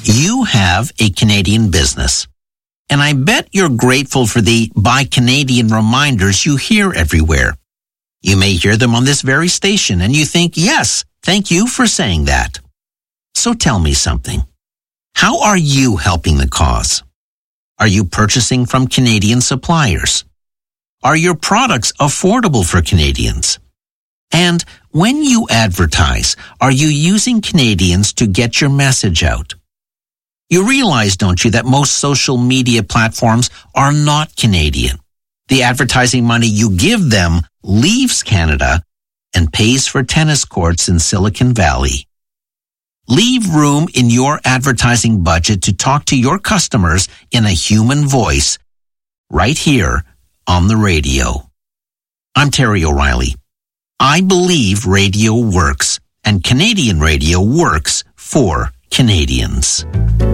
You have a Canadian business, and I bet you're grateful for the Buy Canadian reminders you hear everywhere. You may hear them on this very station, and you think, yes, thank you for saying that. So tell me something. How are you helping the cause? Are you purchasing from Canadian suppliers? Are your products affordable for Canadians? And when you advertise, are you using Canadians to get your message out? You realize, don't you, that most social media platforms are not Canadian. The advertising money you give them leaves Canada and pays for tennis courts in Silicon Valley. Leave room in your advertising budget to talk to your customers in a human voice right here on the radio. I'm Terry O'Reilly. I believe radio works, and Canadian radio works for Canadians.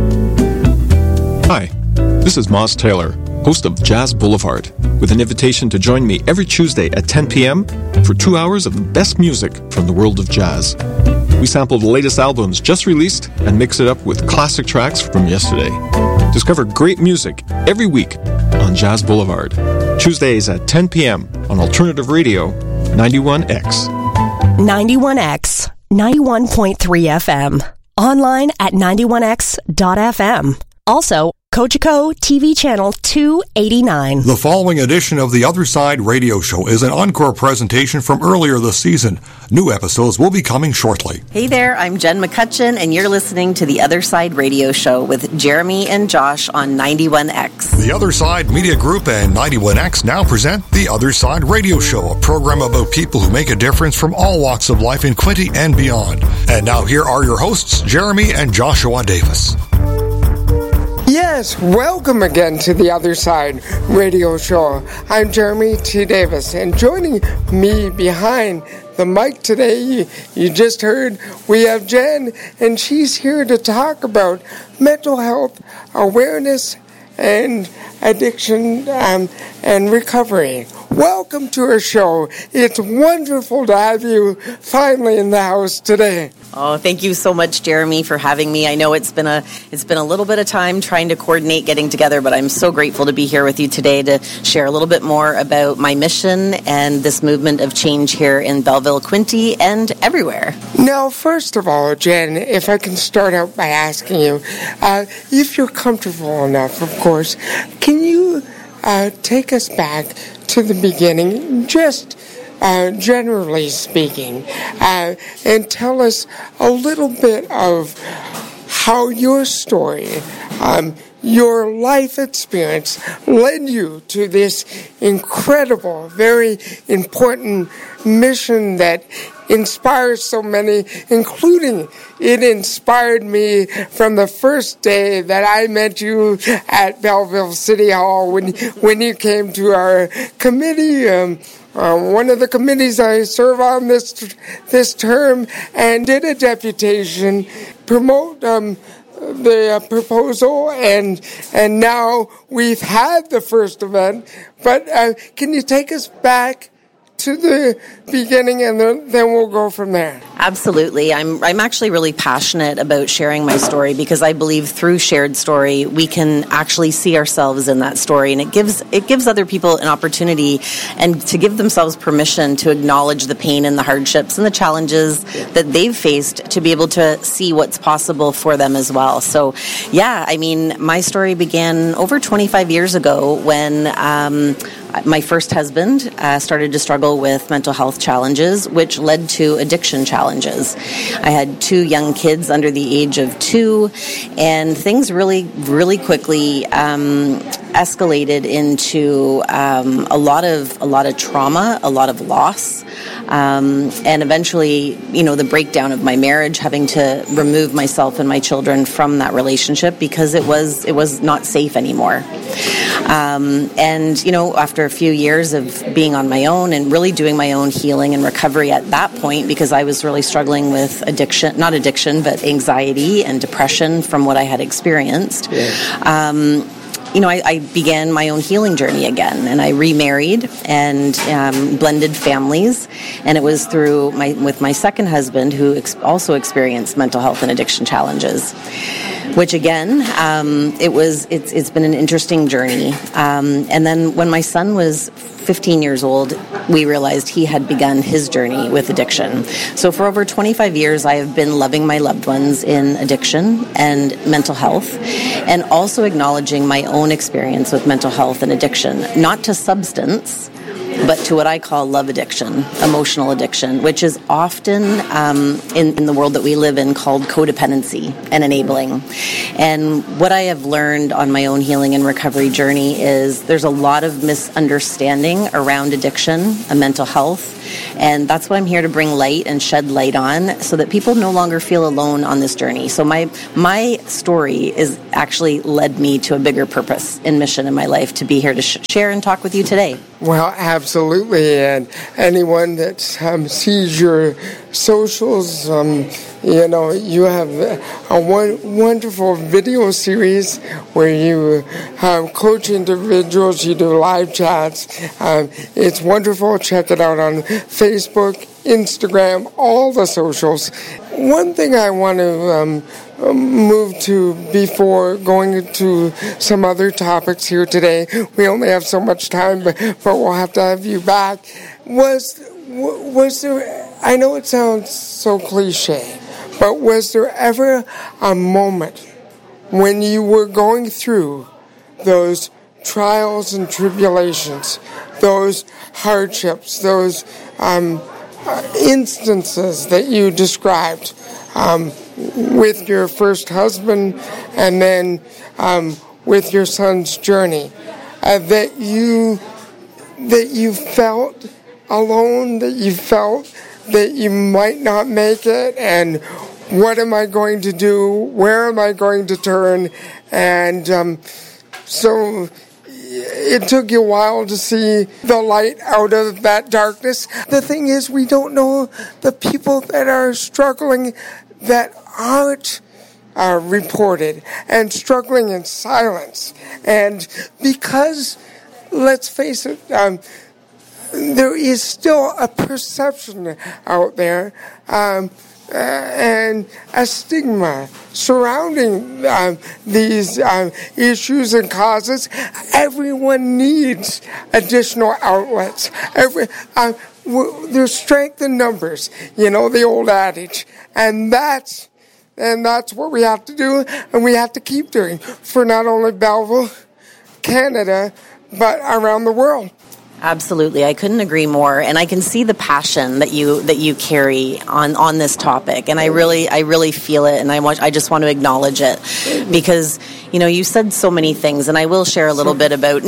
Hi, this is Moz Taylor, host of Jazz Boulevard, with an invitation to join me every Tuesday at 10 p.m. for 2 hours of the best music from the world of jazz. We sample the latest albums just released and mix it up with classic tracks from yesterday. Discover great music every week on Jazz Boulevard. Tuesdays at 10 p.m. on Alternative Radio 91X. 91X, 91.3 FM. Online at 91X.FM. Also, Cogeco TV Channel 289. The following edition of The Other Side Radio Show is an encore presentation from earlier this season. New episodes will be coming shortly. Hey there, I'm Jen McCutcheon, and you're listening to The Other Side Radio Show with Jeremy and Josh on 91X. The Other Side Media Group and 91X now present The Other Side Radio Show, a program about people who make a difference from all walks of life in Quinte and beyond. And now here are your hosts, Jeremy and Joshua Davis. Yes, welcome again to the Other Side Radio Show. I'm Jeremy T. Davis, and joining me behind the mic today, you just heard, we have Jen, and she's here to talk about mental health awareness and addiction and recovery. Welcome to our show. It's wonderful to have you finally in the house today. Oh, thank you so much, Jeremy, for having me. I know it's been a little bit of time trying to coordinate getting together, but I'm so grateful to be here with you today to share a little bit more about my mission and this movement of change here in Belleville, Quinte, and everywhere. Now, first of all, Jen, if I can start out by asking you, if you're comfortable enough, of course, can you take us back to the beginning, just generally speaking, and tell us a little bit of how your story, your life experience led you to this incredible, very important mission that inspires so many, including it inspired me from the first day that I met you at Belleville City Hall when you came to our committee. One of the committees I serve on this term, and did a deputation, promote the proposal, and now we've had the first event. But can you take us back to the beginning, and then we'll go from there? Absolutely. I'm actually really passionate about sharing my story, because I believe through shared story we can actually see ourselves in that story, and it gives other people an opportunity and to give themselves permission to acknowledge the pain and the hardships and the challenges that they've faced, to be able to see what's possible for them as well. So yeah, I mean, my story began over 25 years ago when my first husband started to struggle with mental health challenges, which led to addiction challenges. I had 2 young kids under the age of 2, and things really, really quickly escalated into a lot of trauma, a lot of loss, and eventually, the breakdown of my marriage, having to remove myself and my children from that relationship because it was not safe anymore. And after a few years of being on my own and really doing my own healing and recovery at that point, because I was really struggling with not addiction, but anxiety and depression from what I had experienced. Yeah. I began my own healing journey again, and I remarried and blended families, and it was with my second husband, who also experienced mental health and addiction challenges. which again, it's been an interesting journey. And then when my son was 15 years old, we realized he had begun his journey with addiction. So for over 25 years, I have been loving my loved ones in addiction and mental health, and also acknowledging my own experience with mental health and addiction, not to substance, but to what I call love addiction, emotional addiction, which is often in the world that we live in called codependency and enabling. And what I have learned on my own healing and recovery journey is there's a lot of misunderstanding around addiction and mental health. And that's what I'm here to bring light and shed light on, so that people no longer feel alone on this journey. So my story is actually led me to a bigger purpose and mission in my life, to be here to share and talk with you today. Well, absolutely. And anyone that sees your socials, you have a wonderful video series where you coach individuals, you do live chats. It's wonderful. Check it out on Facebook, Instagram, all the socials. One thing I want to move to before going into some other topics here today, we only have so much time, but we'll have to have you back, was there, I know it sounds so cliche, but was there ever a moment when you were going through those trials and tribulations, those hardships, those instances that you described with your first husband and then with your son's journey, that you felt alone, that you felt that you might not make it, and what am I going to do? Where am I going to turn? And so it took you a while to see the light out of that darkness. The thing is, we don't know the people that are struggling that aren't reported and struggling in silence. And because, let's face it, there is still a perception out there and a stigma surrounding these issues and causes. Everyone needs additional outlets. There's strength in numbers, the old adage. And that's what we have to do, and we have to keep doing for not only Belleville, Canada, but around the world. Absolutely. I couldn't agree more. And I can see the passion that you carry on this topic. And I really feel it. And I just want to acknowledge it, because, you said so many things, and I will share a little bit about,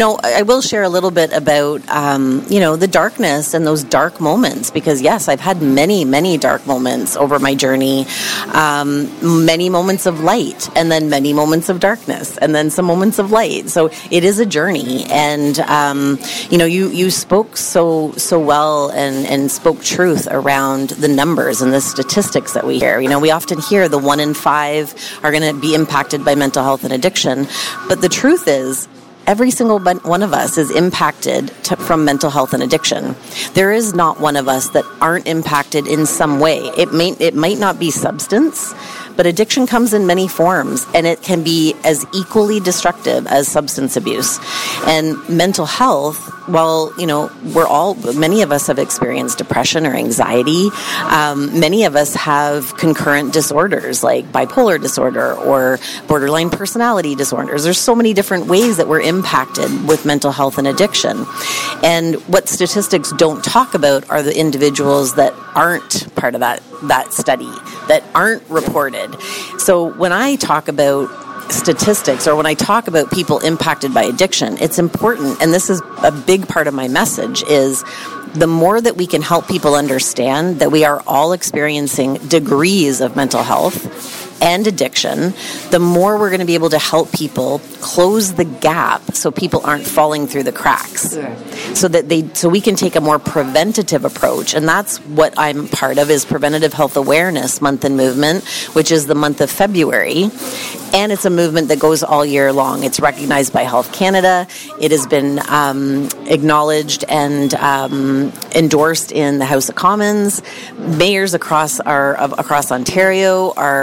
the darkness and those dark moments, because yes, I've had many, many dark moments over my journey, many moments of light, and then many moments of darkness, and then some moments of light. So it is a journey. And, you spoke so well and spoke truth around the numbers and the statistics that we hear. We often hear the 1 in 5 are going to be impacted by mental health and addiction. But the truth is, every single one of us is impacted from mental health and addiction. There is not one of us that aren't impacted in some way. It might not be substance, but addiction comes in many forms, and it can be as equally destructive as substance abuse. And mental health, well, many of us have experienced depression or anxiety. Many of us have concurrent disorders like bipolar disorder or borderline personality disorders. There's so many different ways that we're impacted with mental health and addiction. And what statistics don't talk about are the individuals that aren't part of that study, that aren't reported. So when I talk about statistics, or when I talk about people impacted by addiction, it's important, and this is a big part of my message, is the more that we can help people understand that we are all experiencing degrees of mental health and addiction, the more we're going to be able to help people close the gap so people aren't falling through the cracks. Yeah. So we can take a more preventative approach. And that's what I'm part of, is Preventative Health Awareness Month and Movement, which is the month of February. And it's a movement that goes all year long. It's recognized by Health Canada. It has been acknowledged and endorsed in the House of Commons. Mayors across Ontario are recognizing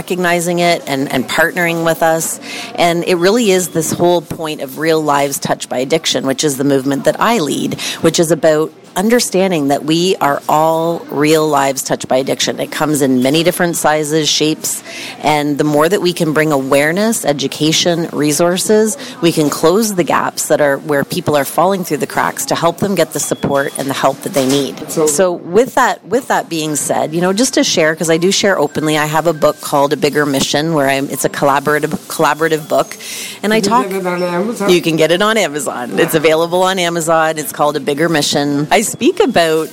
recognizing it and partnering with us. And it really is this whole point of Real Lives Touched by Addiction, which is the movement that I lead, which is about understanding that we are all real lives touched by addiction. It comes in many different sizes, shapes, and the more that we can bring awareness, education, resources, we can close the gaps that are where people are falling through the cracks to help them get the support and the help that they need. So with that being said, just to share, because I do share openly, I have a book called A Bigger Mission, where it's a collaborative book, and I talk. You can get it on Amazon. You can get it on Amazon. It's available on Amazon. It's called A Bigger Mission. I speak about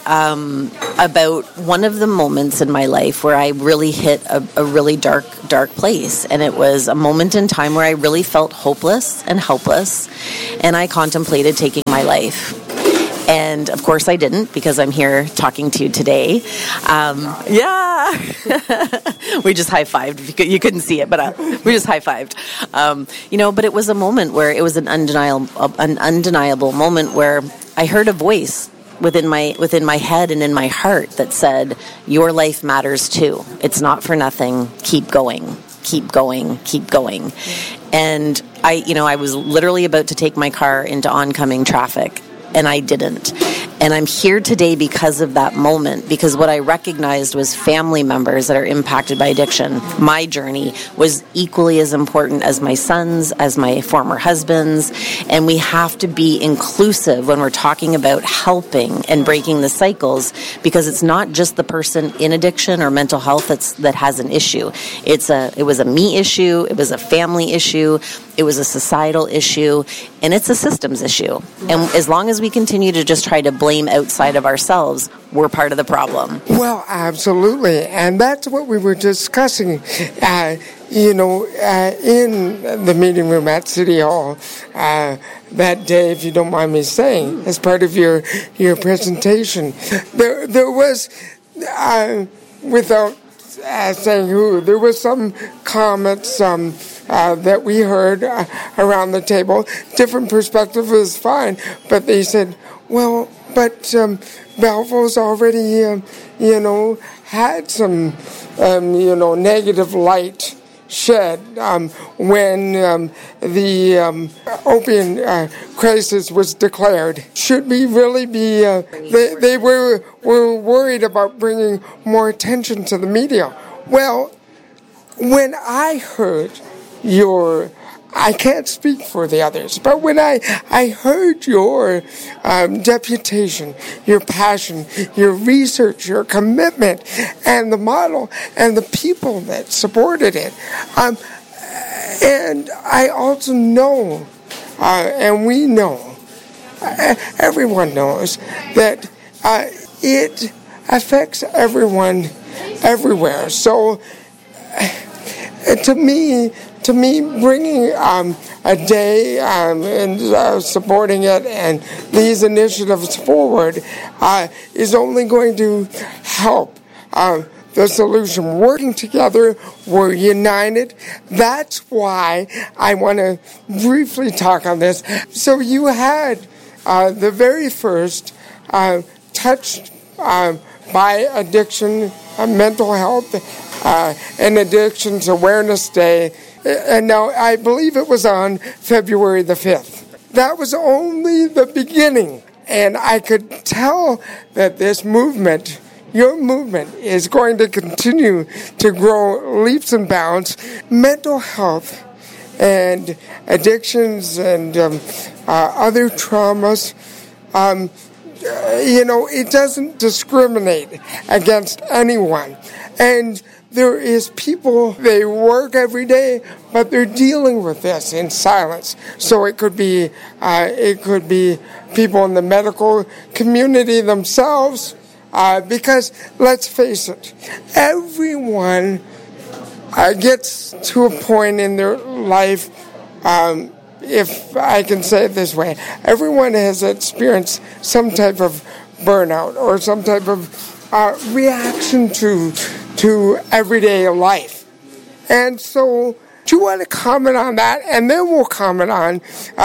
one of the moments in my life where I really hit a really dark place, and it was a moment in time where I really felt hopeless and helpless, and I contemplated taking my life. And of course I didn't, because I'm here talking to you today. Yeah. We just high-fived. You couldn't see it, but we just high-fived. But it was a moment where it was an undeniable moment where I heard a voice within my head and in my heart that said, your life matters too. It's not for nothing. Keep going. Keep going. Keep going. And I was literally about to take my car into oncoming traffic, and I didn't. And I'm here today because of that moment, because what I recognized was family members that are impacted by addiction. My journey was equally as important as my son's, as my former husband's, and we have to be inclusive when we're talking about helping and breaking the cycles, because it's not just the person in addiction or mental health that has an issue. It was a me issue, it was a family issue, it was a societal issue, and it's a systems issue. And as long as we continue to just try to blame outside of ourselves, we're part of the problem. Well, absolutely. And that's what we were discussing, in the meeting room at City Hall that day, if you don't mind me saying, as part of your presentation. There was, without saying who, there was some comments that we heard around the table. Different perspective was fine, but they said, well, but Belleville's already, had some, negative light shed when the opium crisis was declared. Should we really be? They were worried about bringing more attention to the media. Well, when I heard I can't speak for the others, but when I heard your deputation, your passion, your research, your commitment, and the model and the people that supported it, and I also know, and we know, everyone knows, that it affects everyone everywhere. So to me, bringing a day and supporting it and these initiatives forward is only going to help the solution. Working together, we're united. That's why I want to briefly talk on this. So you had the very first Touched by Addiction, Mental Health, and Addictions Awareness Day. And now I believe it was on February the 5th. That was only the beginning. And I could tell that this movement, your movement, is going to continue to grow leaps and bounds. Mental health and addictions and other traumas, it doesn't discriminate against anyone. And there is people, they work every day, but they're dealing with this in silence. So it could be people in the medical community themselves, because let's face it, everyone gets to a point in their life, if I can say it this way, everyone has experienced some type of burnout or some type of reaction to everyday life. And so Do you want to comment on that? And then we'll comment on,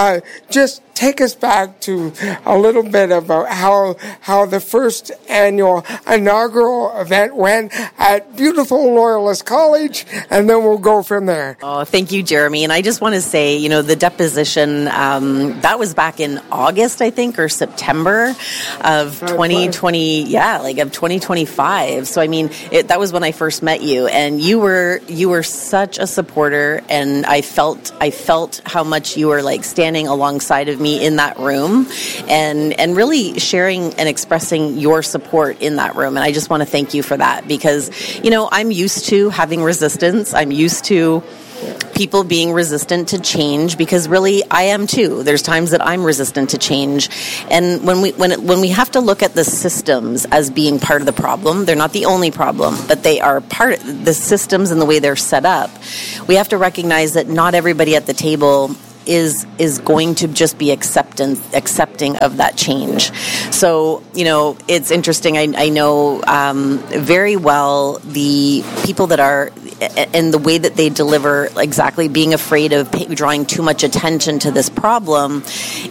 just take us back to a little bit about how the first annual inaugural event went at beautiful Loyalist College, and then we'll go from there. Oh, thank you, Jeremy. And I just want to say, the deposition, that was back in August, I think, or September of 2020, of 2025. So, that was when I first met you, and you were such a supporter, and I felt how much you were like standing alongside of me in that room and really sharing and expressing your support in that room. And I just want to thank you for that, because, I'm used to having resistance. I'm used to people being resistant to change, because really I am too. There's times that I'm resistant to change. And when we have to look at the systems as being part of the problem, they're not the only problem, but they are part of the systems and the way they're set up. We have to recognize that not everybody at the table is going to just be accepting of that change. So, it's interesting. I know very well the people that are, and the way that they deliver, exactly being afraid of drawing too much attention to this problem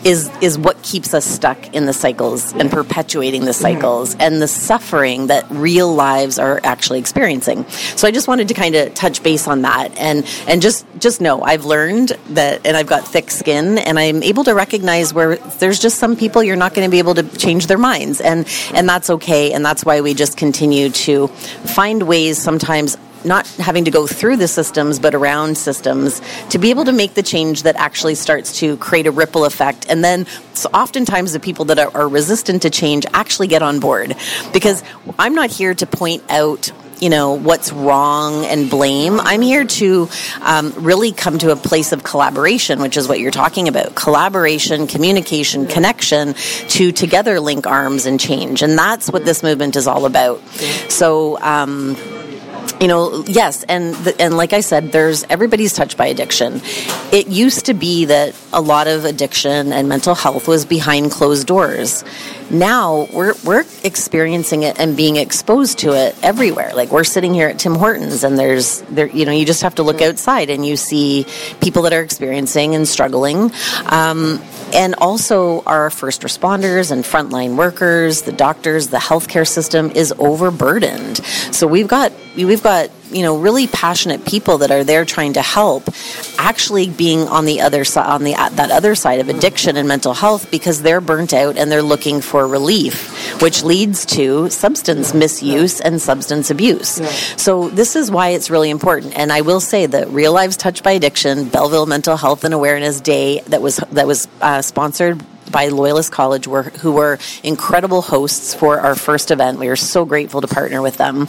is what keeps us stuck in the cycles and perpetuating the cycles and the suffering that real lives are actually experiencing. So I just wanted to kind of touch base on that and just know I've learned that, and I've got thick skin, and I'm able to recognize where there's just some people you're not going to be able to change their minds, and that's okay. And that's why we just continue to find ways, sometimes not having to go through the systems, but around systems, to be able to make the change that actually starts to create a ripple effect. And then so oftentimes the people that are resistant to change actually get on board, because I'm not here to point out what's wrong and blame. I'm here to really come to a place of collaboration, which is what you're talking about. Collaboration, communication, connection, to together link arms and change. And that's what this movement is all about. So, yes, and like I said, everybody's touched by addiction. It used to be that a lot of addiction and mental health was behind closed doors. Now we're experiencing it and being exposed to it everywhere. Like, we're sitting here at Tim Hortons, and you just have to look outside and you see people that are experiencing and struggling. And also our first responders and frontline workers, the doctors, the healthcare system is overburdened. So we've got really passionate people that are there trying to help, actually being on the other side, that other side of addiction and mental health, because they're burnt out and they're looking for relief, which leads to substance misuse and substance abuse. So this is why it's really important. And I will say that Real Lives Touched by Addiction, Belleville Mental Health and Awareness Day, that was sponsored by Loyalist College, who were incredible hosts for our first event. We were so grateful to partner with them.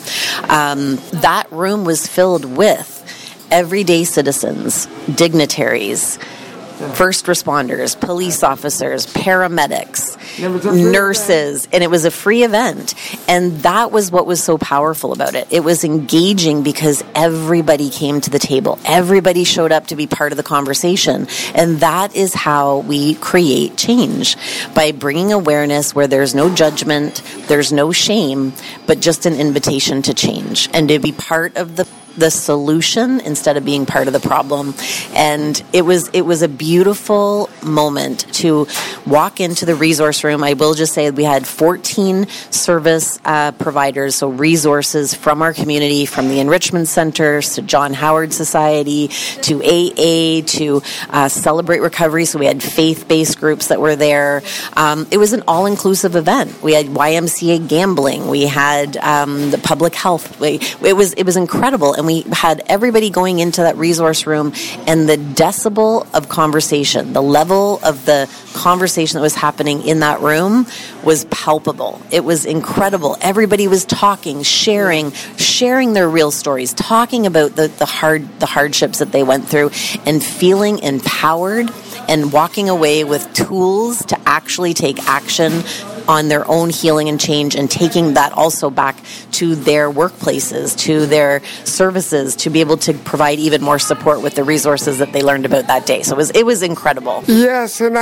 That room was filled with everyday citizens, dignitaries, first responders, police officers, paramedics, nurses, and it was a free event. And that was what was so powerful about it. It was engaging because everybody came to the table. Everybody showed up to be part of the conversation. And that is how we create change, by bringing awareness where there's no judgment, there's no shame, but just an invitation to change and to be part of the solution instead of being part of the problem. And it was a beautiful moment to walk into the resource room. I will just say we had 14 service providers, so resources from our community, from the Enrichment Centers to John Howard Society to AA to Celebrate Recovery. So we had faith-based groups that were there. It was an all-inclusive event. We had YMCA gambling. We had the public health. It was incredible. And we had everybody going into that resource room, and the decibel of conversation, the level of the conversation that was happening in that room was palpable. It was incredible. Everybody was talking, sharing their real stories, talking about the hardships that they went through, and feeling empowered and walking away with tools to actually take action on their own healing and change, and taking that also back to their workplaces, to their services, to be able to provide even more support with the resources that they learned about that day. So it was incredible. Yes, and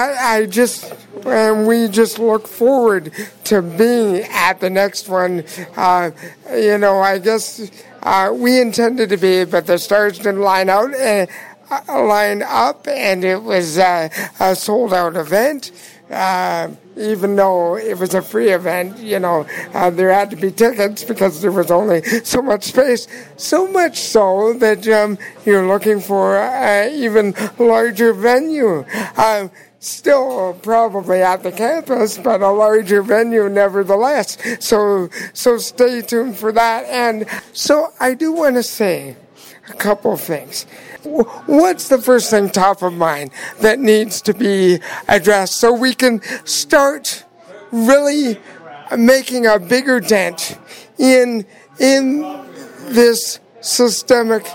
we just look forward to being at the next one. I guess we intended to be, but the stars didn't line out. line up, and it was a sold-out event. Even though it was a free event, there had to be tickets because there was only so much space. So much so that you're looking for an even larger venue. Still probably at the campus, but a larger venue nevertheless. So stay tuned for that. And so I do want to say a couple of things. What's the first thing top of mind that needs to be addressed so we can start really making a bigger dent in this systemic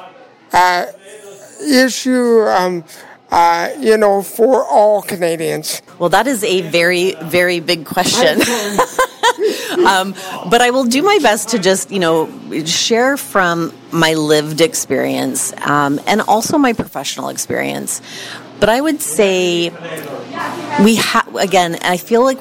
issue, for all Canadians? Well, that is a very, very big question. But I will do my best to just, share from my lived experience and also my professional experience. But I would say again, I feel like